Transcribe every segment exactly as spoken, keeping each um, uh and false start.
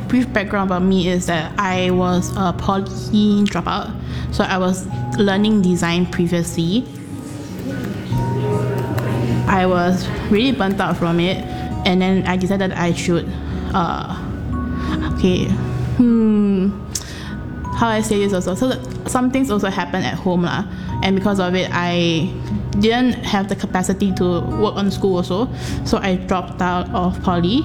brief background about me is that I was a poly dropout. So I was learning design previously. I was really burnt out from it, and then I decided I should, uh, okay, hmm, how I say this also. So some things also happened at home lah, and because of it, I didn't have the capacity to work on school also. So I dropped out of poly.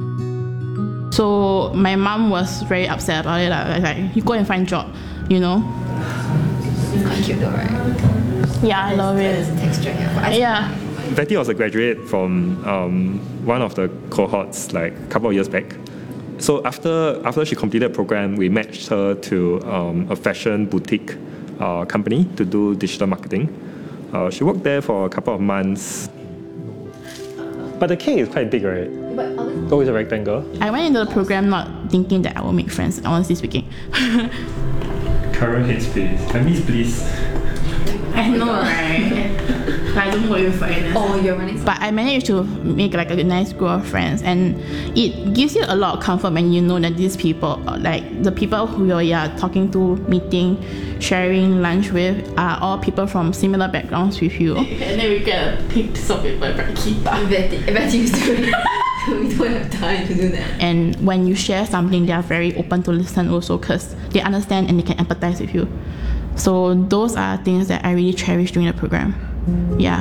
So my mom was very upset about it. Like, like you go and find a job, you know. It's quite cute though, right? Yeah, I love it. There's texture here. Yeah. Betty was a graduate from um, one of the cohorts like a couple of years back. So after after she completed the program, we matched her to um, a fashion boutique uh, company to do digital marketing. Uh, she worked there for a couple of months. But the cake is quite big, right? Oh, it's a rectangle. I went into the program not thinking that I will make friends, honestly speaking. Current headspace. I miss Bliss. I know, right? I don't work with finance. Oh, you're running. But I managed to make like a nice group of friends, and it gives you a lot of comfort when you know that these people, like the people who you are talking to, meeting, sharing lunch with, are all people from similar backgrounds with you. And then we get a piece of paper by Kita. Betty, Betty used to do we don't have time to do that. And when you share something, they are very open to listen also, because they understand and they can empathize with you. So those are things that I really cherish during the program. Yeah.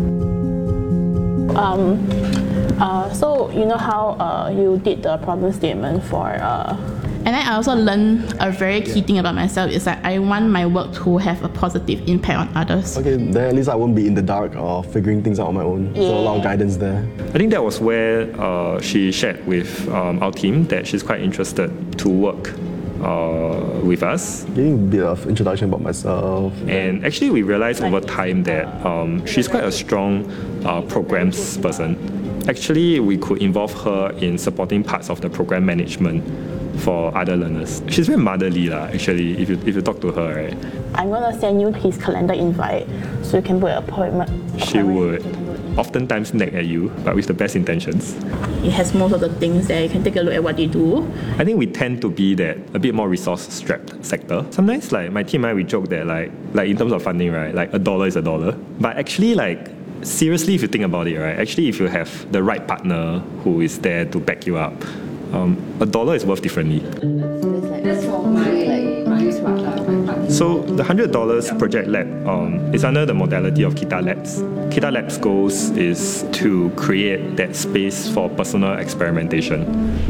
Um, uh, so you know how uh, you did the problem statement for uh, and then I also learned a very key thing about myself is that I want my work to have a positive impact on others. Okay, then at least I won't be in the dark or figuring things out on my own. Yeah. So a lot of guidance there. I think that was where uh, she shared with um, our team that she's quite interested to work uh, with us. Getting a bit of introduction about myself. And actually we realized over time that um, she's quite a strong uh, programs person. Actually, we could involve her in supporting parts of the program management for other learners. She's very motherly lah, actually, if you if you talk to her, right? I'm gonna send you his calendar invite so you can book an appointment. She would oftentimes nag at you, but with the best intentions. It has most of the things there. You can take a look at what they do. I think we tend to be that a bit more resource-strapped sector. Sometimes, like my team and I, we joke that like like in terms of funding, right, like a dollar is a dollar. But actually, like seriously, if you think about it, right, actually, if you have the right partner who is there to back you up, um, a dollar is worth differently. That's for my like my smart my So the one hundred dollars Project Lab um, is under the modality of Kita Labs. Kita Labs' goals is to create that space for personal experimentation.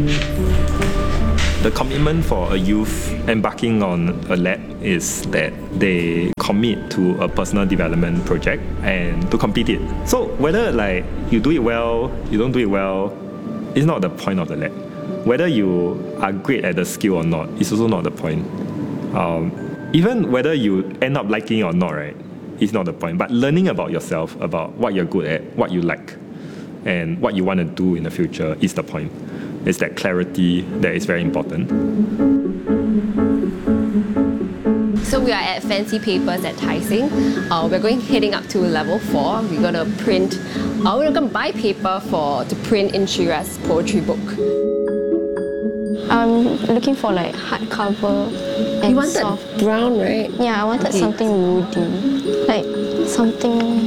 The commitment for a youth embarking on a lab is that they commit to a personal development project and to complete it. So whether like you do it well, you don't do it well, it's not the point of the lab. Whether you are great at the skill or not, it's also not the point. Um, even whether you end up liking it or not, right, it's not the point. But learning about yourself, about what you're good at, what you like, and what you want to do in the future is the point. It's that clarity that is very important. So we are at Fancy Papers at Tai Seng. Uh, we're going heading up to level four. We're gonna print. Uh, we're gonna buy paper for to print in Shira's poetry book. I'm looking for like hardcover and You wanted soft. brown, right? Yeah, I wanted Okay. something woody, like something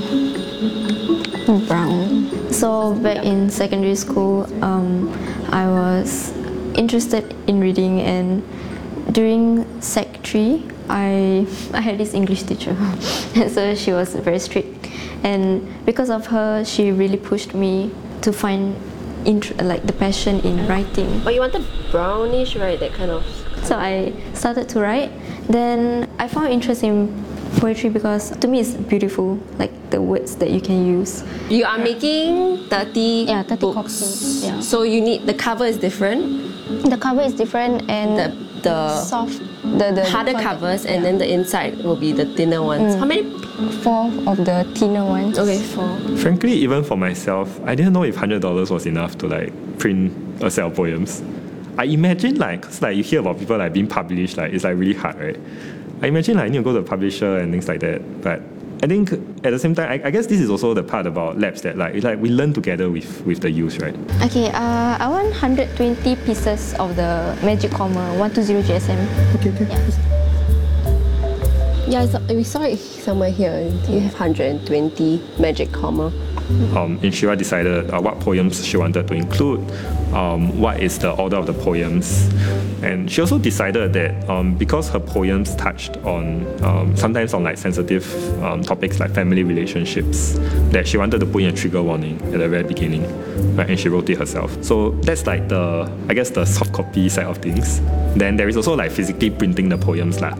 brown. So back in secondary school, um, I was interested in reading, and during Sec three, I I had this English teacher, so she was very strict, and because of her, she really pushed me to find int- like the passion in writing. But you wanted brownish, right? That kind of. So I started to write. Then I found interest in poetry because to me it's beautiful, like the words that you can use. You are making thirty. Yeah, thirty books. copies. Yeah. So you need the cover is different. The cover is different and The the soft, the, the harder font- covers, and yeah. then the inside will be the thinner ones. Mm. How many? Four of the thinner ones. Okay, four. Frankly, even for myself, I didn't know if one hundred dollars was enough to like print a set of poems. I imagine like, cause like you hear about people like being published, like it's like really hard, right? I imagine like I need to go to a publisher and things like that. But I think at the same time, I, I guess this is also the part about labs that like, it's like we learn together with, with the youth, right? Okay, uh, I want one hundred twenty pieces of the Magic Comma one twenty G S M. Okay, okay. Yeah. Yeah, I saw, we saw it somewhere here. You have one hundred twenty Magic Comma. Um, Inshira decided uh, what poems she wanted to include, um, what is the order of the poems, and she also decided that um, because her poems touched on um, sometimes on like sensitive um, topics like family relationships, that she wanted to put in a trigger warning at the very beginning, right? And she wrote it herself. So that's like the, I guess, the soft copy side of things. Then there is also like physically printing the poems lah.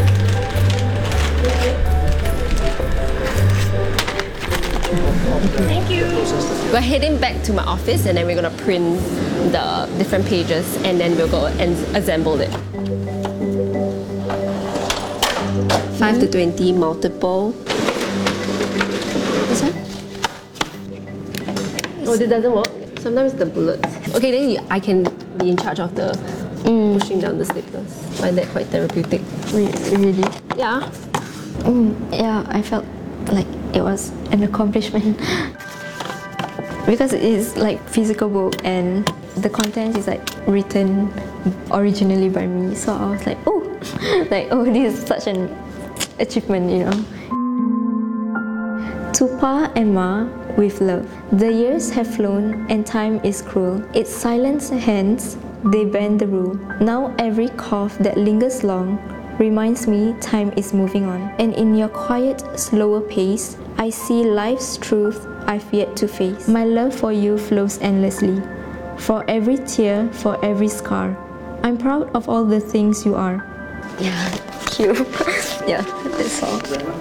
Thank you. We're heading back to my office and then we're going to print the different pages and then we'll go and assemble it. five to twenty multiple. This one? Oh, this doesn't work? Sometimes the bullets. Okay, then you, I can be in charge of the mm. pushing down the stickers. Find that quite therapeutic. Re- really? Yeah. Mm, yeah, I felt like it was an accomplishment because it is like physical book and the content is like written originally by me, so I was like, oh, like oh, this is such an achievement, you know. To Pa and Ma with love. The years have flown and time is cruel. Its silent hands, they bend the rule. Now every cough that lingers long reminds me time is moving on. And in your quiet, slower pace, I see life's truth I've yet to face. My love for you flows endlessly. For every tear, for every scar. I'm proud of all the things you are. Yeah, cute. Yeah, that's all.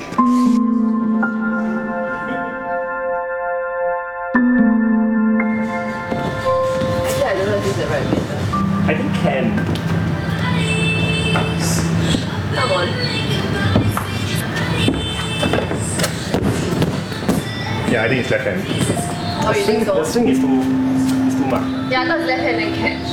Actually, I don't know if this is the right bit. I think can. Come on. Yeah, I think it's left hand. Oh, you think so? The swing is too, is too much. Yeah, I thought it's left hand and catch.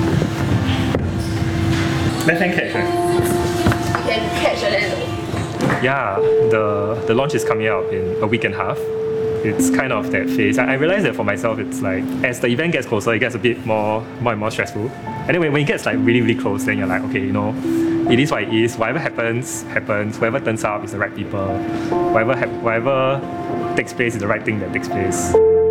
Left hand catch, right? You can catch and then. Yeah, the the launch is coming out in a week and a half. It's kind of that phase. I, I realize that for myself, it's like as the event gets closer, it gets a bit more, more and more stressful. And then when, when it gets like really, really close, then you're like, okay, you know, it is what it is. Whatever happens, happens. Whoever turns up is the right people. Whatever, ha- whatever takes place is the right thing that takes place.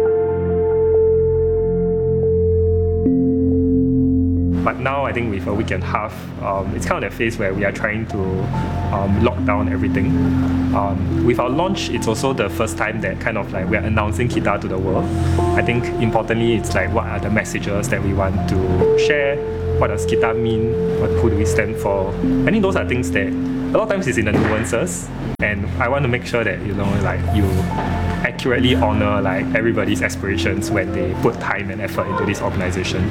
But now I think with a week and a half, um, it's kind of that phase where we are trying to um, lock down everything. Um, with our launch, it's also the first time that kind of like we're announcing Kita to the world. I think importantly, it's like what are the messages that we want to share? What does Kita mean? What, who do we stand for? I think those are things that a lot of times it's in the nuances, and I want to make sure that you know, like you accurately honor like everybody's aspirations when they put time and effort into this organization.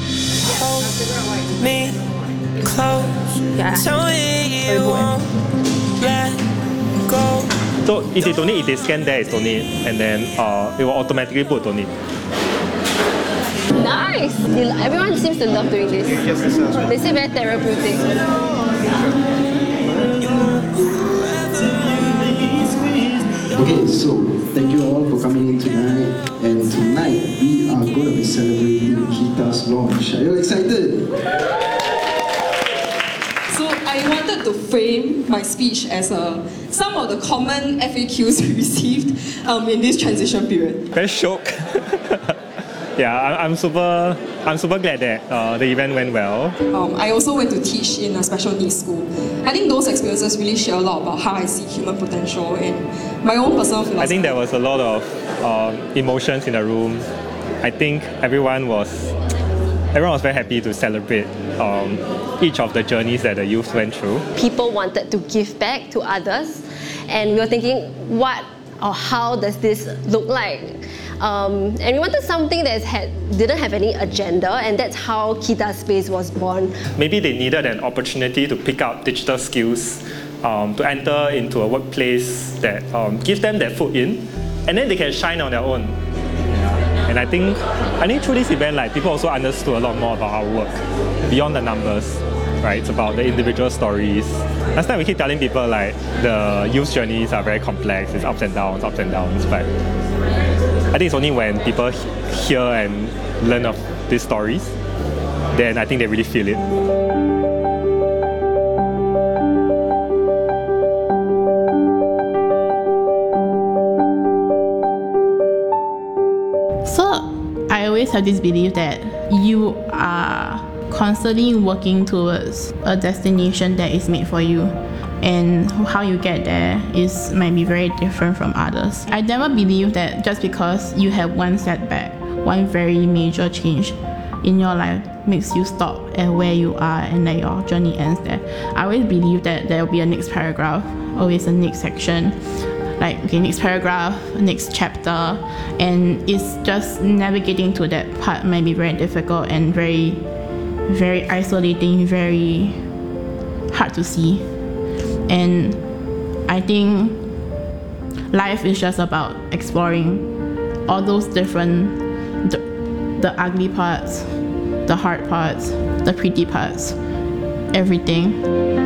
Me close. Yeah. Tell me you won't let go. So if they donate, if they scan there, it's donate, and then uh, it will automatically put donate. Nice! You, everyone seems to love doing this. They say very therapeutic. Okay, so thank you all for coming in tonight. And tonight we are going to be celebrating Kita's launch. Are you excited? So I wanted to frame my speech as a, some of the common F A Qs we received um, in this transition period. Very shocked. Yeah, I, I'm super. I'm super glad that uh, the event went well. Um, I also went to teach in a special needs school. I think those experiences really share a lot about how I see human potential and my own personal philosophy. I think there was a lot of um, emotions in the room. I think everyone was everyone was very happy to celebrate um, each of the journeys that the youth went through. People wanted to give back to others, and we were thinking, what or how does this look like? Um, and we wanted something that had, didn't have any agenda, and that's how Kita Space was born. Maybe they needed an opportunity to pick up digital skills, um, to enter into a workplace that um, gives them that foot in, and then they can shine on their own. And I think, I think through this event, like people also understood a lot more about our work beyond the numbers. right? It's about the individual stories. Last time we keep telling people like the youth journeys are very complex, it's ups and downs, ups and downs, but I think it's only when people he- hear and learn of these stories, then I think they really feel it. So I always have this belief that you are constantly working towards a destination that is made for you, and how you get there is might be very different from others. I never believe that just because you have one setback, one very major change in your life makes you stop at where you are and that your journey ends there. I always believe that there will be a next paragraph, always a next section, like okay, next paragraph, next chapter, and it's just navigating to that part might be very difficult and very, very isolating, very hard to see. And I think life is just about exploring all those different, the, the ugly parts, the hard parts, the pretty parts, everything.